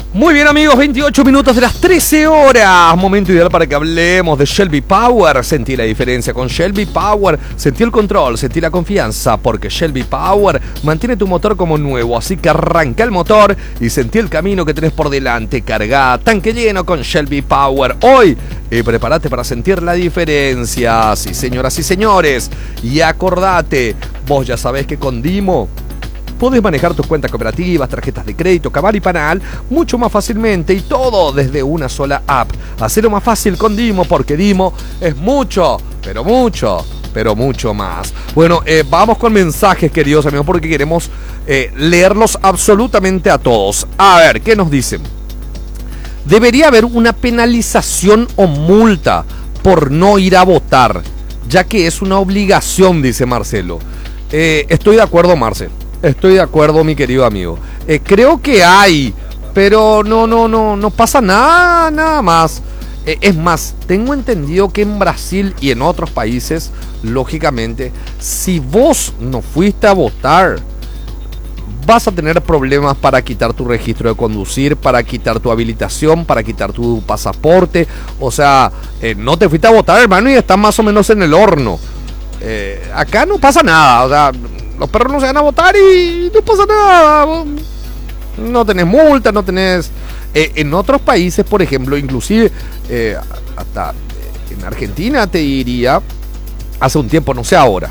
Muy bien amigos, 28 minutos de las 13 horas. Momento ideal para que hablemos de Shelby Power. Sentí la diferencia con Shelby Power. Sentí el control, sentí la confianza. Porque Shelby Power mantiene tu motor como nuevo. Así que arranca el motor y sentí el camino que tenés por delante. Carga tanque lleno con Shelby Power. Hoy, prepárate para sentir la diferencia. Sí señoras y señores. Y acordate, vos ya sabés que con Dimo podés manejar tus cuentas cooperativas, tarjetas de crédito, Cabal y Panal mucho más fácilmente y todo desde una sola app. Hacelo más fácil con Dimo porque Dimo es mucho, pero mucho más. Bueno, vamos con mensajes, queridos amigos, porque queremos leerlos absolutamente a todos. A ver, ¿qué nos dicen? Debería haber una penalización o multa por no ir a votar, ya que es una obligación, dice Marcelo. Estoy de acuerdo, Marcelo. Estoy de acuerdo, mi querido amigo. Creo que hay, pero no pasa nada más. Es más, tengo entendido que en Brasil y en otros países, lógicamente, si vos no fuiste a votar, vas a tener problemas para quitar tu registro de conducir, para quitar tu habilitación, para quitar tu pasaporte. O sea, no te fuiste a votar, hermano, y estás más o menos en el horno. Acá no pasa nada, o sea, los perros no se van a votar y no pasa nada. No tenés multa, no tenés... en otros países, por ejemplo, inclusive hasta en Argentina te diría, hace un tiempo, no sé ahora,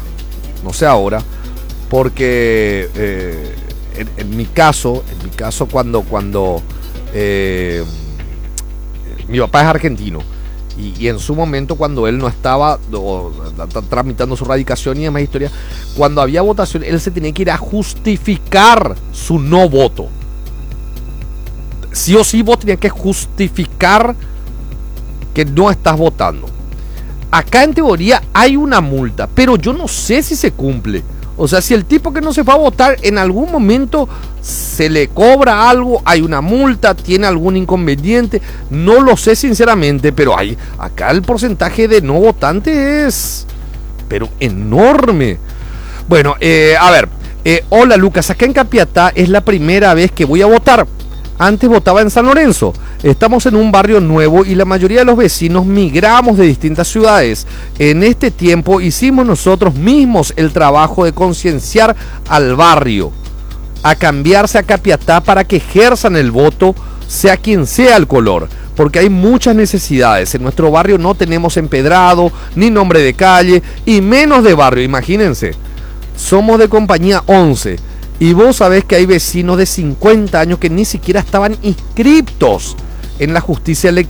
porque en mi caso cuando mi papá es argentino. Y en su momento, cuando él no estaba tramitando su radicación y demás historia, cuando había votación, él se tenía que ir a justificar su no voto. Sí o sí vos tenías que justificar que no estás votando. Acá en teoría hay una multa, pero yo no sé si se cumple. O sea, si el tipo que no se va a votar en algún momento se le cobra algo, hay una multa, tiene algún inconveniente, no lo sé sinceramente, pero acá el porcentaje de no votantes es pero enorme. Bueno, a ver, hola Lucas, acá en Capiatá es la primera vez que voy a votar. Antes votaba en San Lorenzo. Estamos en un barrio nuevo y la mayoría de los vecinos migramos de distintas ciudades. En este tiempo hicimos nosotros mismos el trabajo de concienciar al barrio a cambiarse a Capiatá para que ejerzan el voto, sea quien sea el color, porque hay muchas necesidades. En nuestro barrio no tenemos empedrado, ni nombre de calle, y menos de barrio, imagínense. Somos de compañía 11. Y vos sabés que hay vecinos de 50 años que ni siquiera estaban inscriptos en la justicia electoral.